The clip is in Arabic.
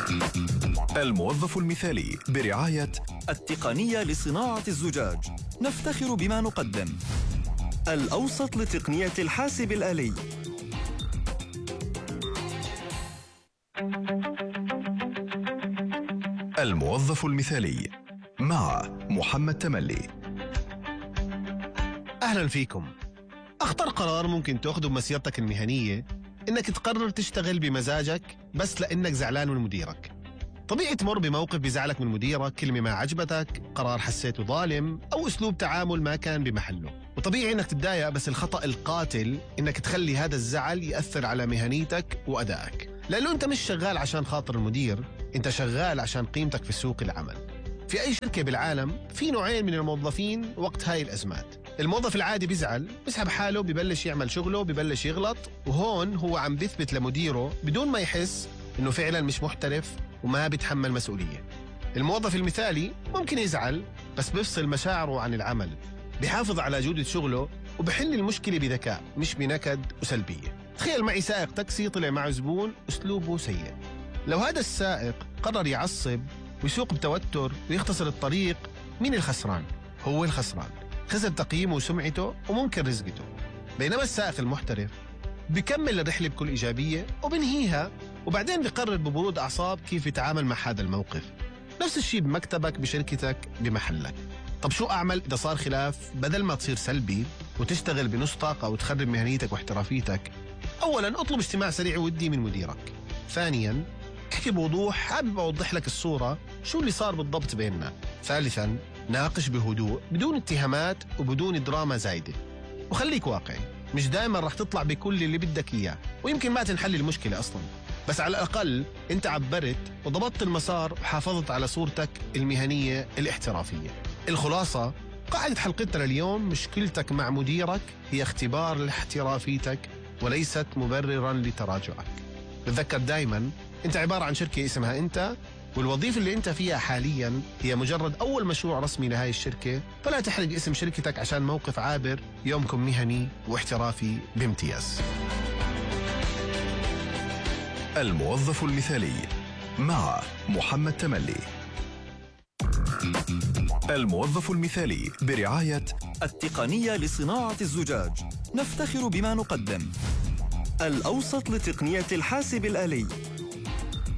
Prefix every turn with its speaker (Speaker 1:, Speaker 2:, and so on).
Speaker 1: الموظف المثالي برعاية
Speaker 2: التقنية لصناعة الزجاج، نفتخر بما نقدم. الأوسط لتقنية الحاسب الآلي.
Speaker 1: الموظف المثالي مع محمد تملي.
Speaker 3: أهلا فيكم. أخطر قرار ممكن تأخذه بمسيرتك المهنية إنك تقرر تشتغل بمزاجك بس لأنك زعلان من مديرك. طبيعي تمر بموقف بيزعلك من مديرك، كلمة ما عجبتك، قرار حسيته ظالم، أو أسلوب تعامل ما كان بمحله. وطبيعي إنك تتضايق، بس الخطأ القاتل إنك تخلي هذا الزعل يأثر على مهنيتك وأدائك، لأنه أنت مش شغال عشان خاطر المدير، أنت شغال عشان قيمتك في سوق العمل. في أي شركة بالعالم في نوعين من الموظفين وقت هاي الأزمات. الموظف العادي بيزعل، بيسحب حاله، ببلش يعمل شغله، ببلش يغلط، وهون هو عم بيثبت لمديره بدون ما يحس إنه فعلا مش محترف وما بيتحمل مسؤولية. الموظف المثالي ممكن يزعل بس بيفصل مشاعره عن العمل، بيحافظ على جودة شغله وبحل المشكلة بذكاء مش بنكد وسلبية. تخيل معي سائق تاكسي طلع معه زبون أسلوبه سيء. لو هذا السائق قرر يعصب ويسوق بتوتر ويختصر الطريق، مين الخسران؟ هو الخسران، خسر تقييمه وسمعته وممكن رزقته. بينما السائق المحترف بيكمل الرحلة بكل إيجابية وبنهيها، وبعدين بيقرر ببرود أعصاب كيف يتعامل مع هذا الموقف. نفس الشيء بمكتبك، بشركتك، بمحلك. طب شو أعمل إذا صار خلاف؟ بدل ما تصير سلبي وتشتغل بنص طاقة وتخرب مهنيتك واحترافيتك، أولاً اطلب اجتماع سريع ودي من مديرك. ثانياً احكي بوضوح، حابب أوضح لك الصورة شو اللي صار بالضبط بيننا. ثالثاً ناقش بهدوء بدون اتهامات وبدون دراما زايدة. وخليك واقعي، مش دائما رح تطلع بكل اللي بدك إياه، ويمكن ما تنحل المشكلة أصلا، بس على الأقل أنت عبرت وضبطت المسار وحافظت على صورتك المهنية الاحترافية. الخلاصة، قاعدة حلقتنا اليوم، مشكلتك مع مديرك هي اختبار لاحترافيتك وليست مبررا لتراجعك. تذكر دائما أنت عبارة عن شركة اسمها أنت، والوظيفة اللي أنت فيها حاليا هي مجرد أول مشروع رسمي لهاي الشركة، فلا تحرق اسم شركتك عشان موقف عابر. يومكم مهني واحترافي بامتياز.
Speaker 1: الموظف المثالي مع محمد تملي. الموظف المثالي برعاية
Speaker 2: التقنية لصناعة الزجاج، نفتخر بما نقدم. الأوسط لتقنية الحاسب الآلي.